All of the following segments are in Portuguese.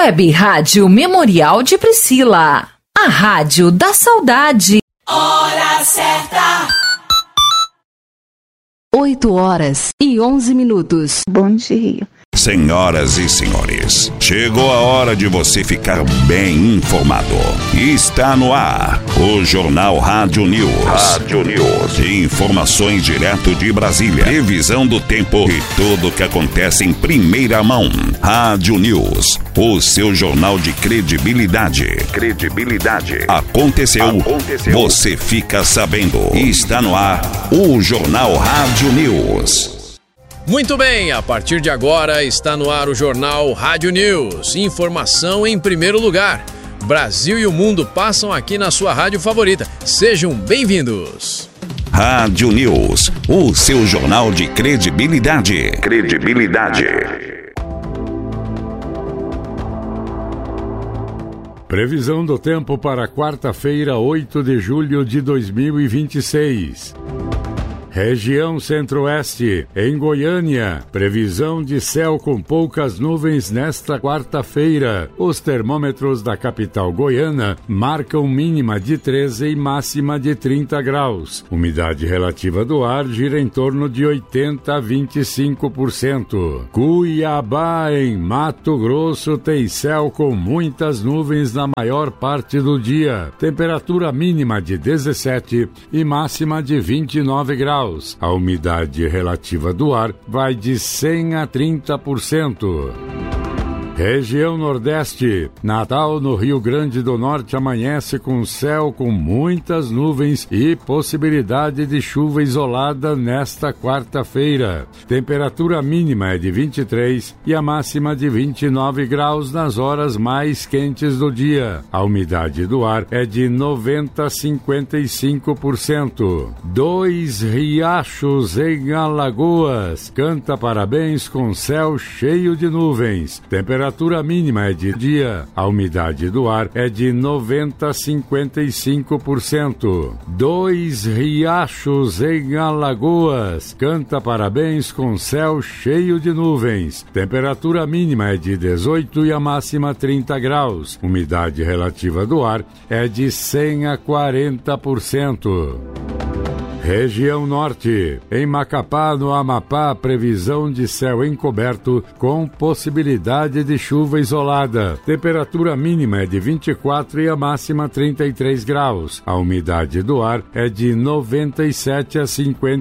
Web Rádio Memorial de Priscila, a rádio da saudade. Hora certa. 8h11. Bom dia. Senhoras e senhores, chegou a hora de você ficar bem informado. Está no ar o Jornal Rádio News. Informações direto de Brasília. Previsão do tempo e tudo o que acontece em primeira mão. Rádio News, o seu jornal de credibilidade. Aconteceu. Você fica sabendo. Está no ar o Jornal Rádio News. Muito bem, a partir de agora está no ar o Jornal Rádio News. Informação em primeiro lugar. Brasil e o mundo passam aqui na sua rádio favorita. Sejam bem-vindos. Rádio News, o seu jornal de credibilidade. Previsão do tempo para quarta-feira, 8 de julho de 2026. Região Centro-Oeste, em Goiânia, previsão de céu com poucas nuvens nesta quarta-feira. Os termômetros da capital goiana marcam mínima de 13 e máxima de 30 graus. Umidade relativa do ar gira em torno de 80% a 25%. Cuiabá, em Mato Grosso, tem céu com muitas nuvens na maior parte do dia. Temperatura mínima de 17 e máxima de 29 graus. A umidade relativa do ar vai de 100% a 30%. Região Nordeste, Natal, no Rio Grande do Norte, amanhece com céu com muitas nuvens e possibilidade de chuva isolada nesta quarta-feira. Temperatura mínima é de 23 e a máxima de 29 graus nas horas mais quentes do dia. A umidade do ar é de 90% a 55%. Dois Riachos, em Alagoas, canta parabéns com céu cheio de nuvens. Temperatura mínima é de dia, a umidade do ar é de 90% a 55%. Dois Riachos, em Alagoas, canta parabéns com céu cheio de nuvens. Temperatura mínima é de 18 e a máxima 30 graus. Umidade relativa do ar é de 100% a 40%. Região Norte, em Macapá, no Amapá, previsão de céu encoberto com possibilidade de chuva isolada. Temperatura mínima é de 24 e a máxima 33 graus. A umidade do ar é de 97% a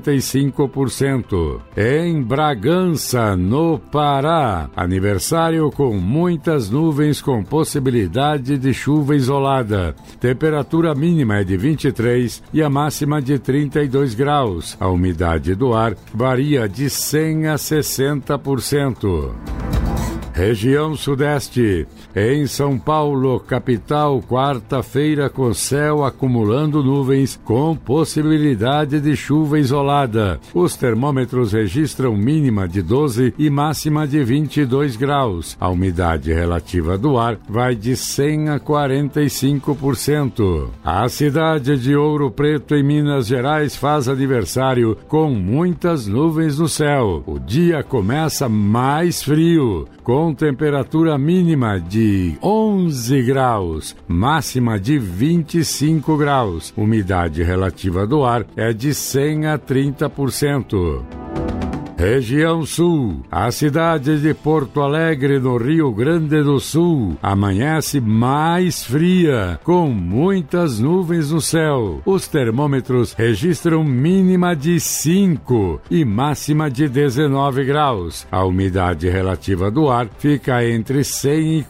55%. Em Bragança, no Pará, aniversário com muitas nuvens com possibilidade de chuva isolada. Temperatura mínima é de 23 e a máxima de 32 graus. A umidade do ar varia de 100% a 60%. Região Sudeste, em São Paulo, capital, quarta-feira com céu acumulando nuvens com possibilidade de chuva isolada. Os termômetros registram mínima de 12 e máxima de 22 graus. A umidade relativa do ar vai de 100% a 45%. A cidade de Ouro Preto, em Minas Gerais, faz aniversário com muitas nuvens no céu. O dia começa mais frio, com temperatura mínima de 11 graus, máxima de 25 graus. Umidade relativa do ar é de 100% a 30%. Região Sul, a cidade de Porto Alegre, no Rio Grande do Sul, amanhece mais fria, com muitas nuvens no céu. Os termômetros registram mínima de 5 e máxima de 19 graus. A umidade relativa do ar fica entre 100% e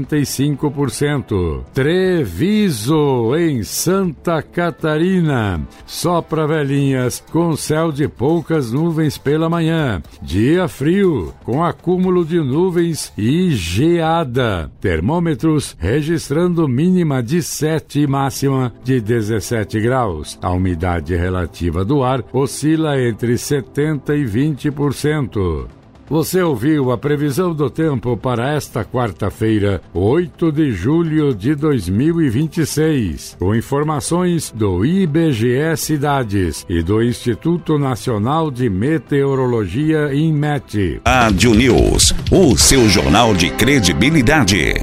45%. Treviso, em Santa Catarina, sopra velhinhas, com céu de poucas nuvens pela manhã. Dia frio, com acúmulo de nuvens e geada. Termômetros registrando mínima de 7 e máxima de 17 graus. A umidade relativa do ar oscila entre 70% e 20%. Você ouviu a previsão do tempo para esta quarta-feira, 8 de julho de 2026, com informações do IBGE Cidades e do Instituto Nacional de Meteorologia, INMET. Rádio News, o seu jornal de credibilidade.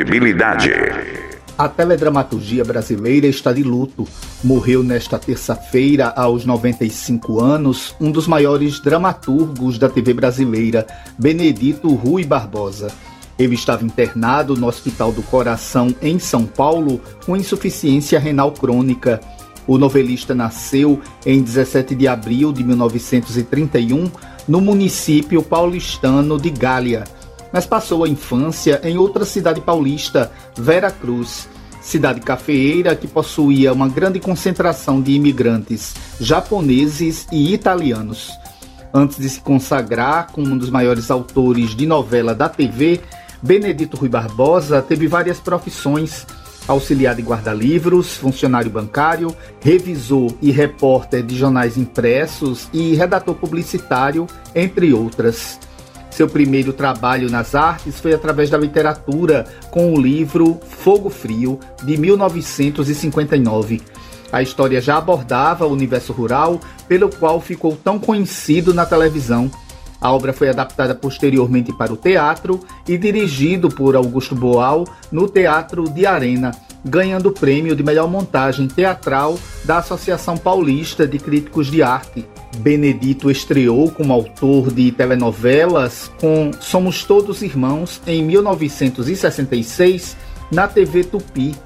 A teledramaturgia brasileira está de luto. Morreu nesta terça-feira, aos 95 anos, um dos maiores dramaturgos da TV brasileira, Benedito Rui Barbosa. Ele estava internado no Hospital do Coração, em São Paulo, com insuficiência renal crônica. O novelista nasceu em 17 de abril de 1931, no município paulistano de Gália, mas passou a infância em outra cidade paulista, Vera Cruz, cidade cafeeira que possuía uma grande concentração de imigrantes japoneses e italianos. Antes de se consagrar como um dos maiores autores de novela da TV, Benedito Rui Barbosa teve várias profissões: auxiliar de guarda-livros, funcionário bancário, revisor e repórter de jornais impressos e redator publicitário, entre outras. Seu primeiro trabalho nas artes foi através da literatura, com o livro Fogo Frio, de 1959. A história já abordava o universo rural, pelo qual ficou tão conhecido na televisão. A obra foi adaptada posteriormente para o teatro e dirigido por Augusto Boal no Teatro de Arena, ganhando o prêmio de melhor montagem teatral da Associação Paulista de Críticos de Arte. Benedito estreou como autor de telenovelas com Somos Todos Irmãos em 1966 na TV Tupi,